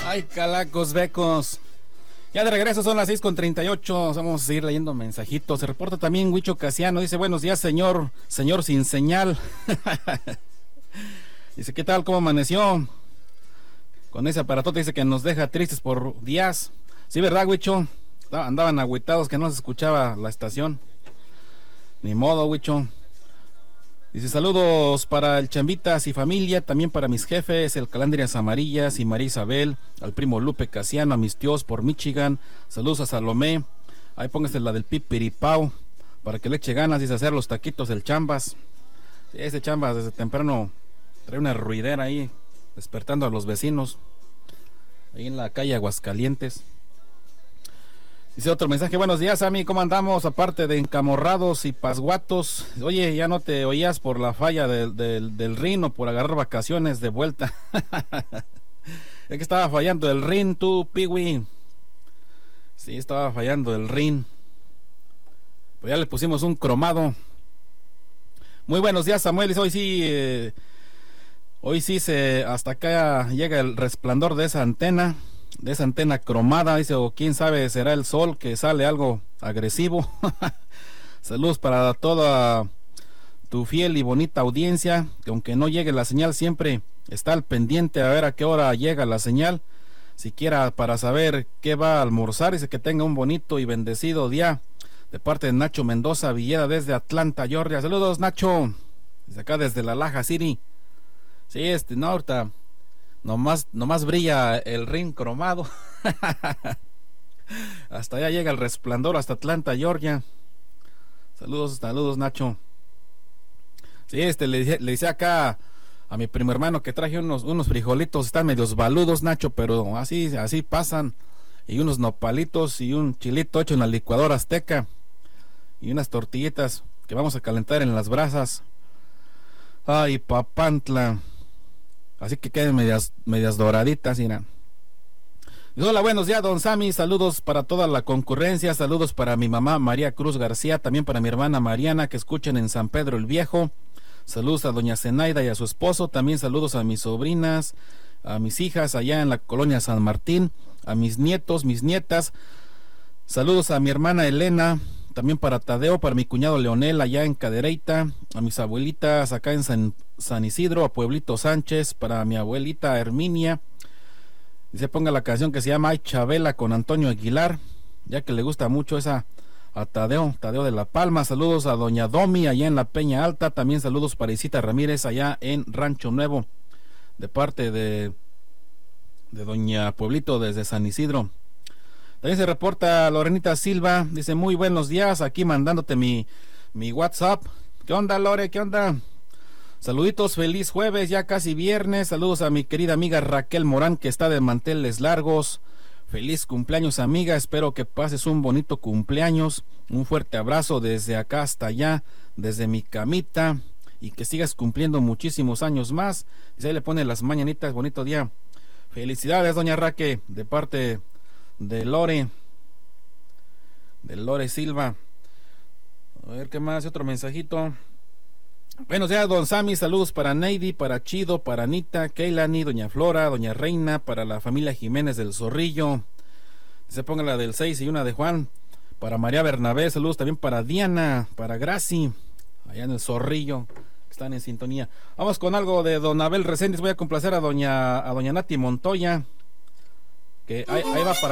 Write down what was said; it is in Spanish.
Ay, calacos becos. Ya de regreso, son las 6:38. Vamos a seguir leyendo mensajitos. Se reporta también Huicho Casiano. Dice: buenos días, señor sin señal. Dice: ¿qué tal? ¿Cómo amaneció? Con ese aparatote dice que nos deja tristes por días. Sí, ¿verdad, Huicho? Andaban agüitados que no se escuchaba la estación. Ni modo, Huicho. Dice: saludos para el Chambitas y familia, también para mis jefes, el Calandrias Amarillas y María Isabel, al primo Lupe Casiano, a mis tíos por Michigan. Saludos a Salomé. Ahí póngase la del Pipiripao para que le eche ganas, dice, hacer los taquitos del Chambas. Sí, ese Chambas desde temprano trae una ruidera ahí, despertando a los vecinos, ahí en la calle Aguascalientes. Dice otro mensaje: buenos días, Ami, ¿cómo andamos? Aparte de encamorrados y pasguatos. Oye, ya no te oías por la falla del RIN o por agarrar vacaciones de vuelta. Es que estaba fallando el RIN, tú, Piwi. Sí, estaba fallando el RIN. Pues ya le pusimos un cromado. Muy buenos días, Samuel. Dice: hoy sí hasta acá llega el resplandor de esa antena cromada, dice, o quién sabe, será el sol que sale algo agresivo. Saludos para toda tu fiel y bonita audiencia, que aunque no llegue la señal, siempre está al pendiente a ver a qué hora llega la señal, siquiera para saber qué va a almorzar. Dice que tenga un bonito y bendecido día, de parte de Nacho Mendoza Villeda desde Atlanta, Georgia. Saludos, Nacho, desde acá, desde la Laja City. Sí, no, ahorita nomás brilla el RIN cromado. Hasta allá llega el resplandor, hasta Atlanta, Georgia. Saludos, Nacho. Sí, le dice acá a mi primo hermano que traje unos frijolitos, están medios baludos, Nacho, pero así pasan. Y unos nopalitos y un chilito hecho en la licuadora azteca. Y unas tortillitas que vamos a calentar en las brasas. Ay, papantla. Así que queden medias doraditas, mira. Hola, buenos días, don Sammy. Saludos para toda la concurrencia. Saludos para mi mamá María Cruz García. También para mi hermana Mariana, que escuchan en San Pedro el Viejo. Saludos a doña Zenaida y a su esposo. También saludos a mis sobrinas, a mis hijas allá en la colonia San Martín, a mis nietos, mis nietas. Saludos a mi hermana Elena. También para Tadeo, para mi cuñado Leonel allá en Cadereyta, a mis abuelitas acá en San Isidro, a Pueblito Sánchez, para mi abuelita Herminia. Y se ponga la canción que se llama Ay Chabela con Antonio Aguilar, ya que le gusta mucho esa a Tadeo de La Palma. Saludos a doña Domi allá en la Peña Alta. También saludos para Isita Ramírez allá en Rancho Nuevo, de parte de doña Pueblito desde San Isidro. También se reporta Lorenita Silva, dice: muy buenos días, aquí mandándote mi WhatsApp. ¿Qué onda, Lore? ¿Qué onda? Saluditos, feliz jueves, ya casi viernes. Saludos a mi querida amiga Raquel Morán, que está de manteles largos. Feliz cumpleaños, amiga, espero que pases un bonito cumpleaños. Un fuerte abrazo desde acá hasta allá, desde mi camita, y que sigas cumpliendo muchísimos años más. Y ahí le pone las mañanitas, bonito día. Felicidades, doña Raque, de parte de Lore Silva. A ver qué más, otro mensajito. Buenos días, don Sammy, saludos para Neidi, para Chido, para Anita, Keilani, doña Flora, doña Reina, para la familia Jiménez del Zorrillo. Se ponga la del 6 y una de Juan. Para María Bernabé, saludos también para Diana, para Graci, allá en el Zorrillo, que están en sintonía. Vamos con algo de don Abel Reséndiz. Voy a complacer a doña Nati Montoya, que ahí va para